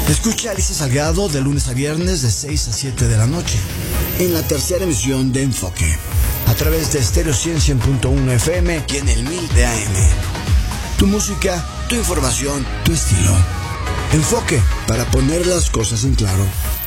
Escucha a Alicia Salgado de lunes a viernes de 6 a 7 de la noche, en la tercera emisión de Enfoque, a través de Stereo 100.1 FM y en el 1000 de AM. Tu música, tu información, tu estilo. Enfoque, para poner las cosas en claro.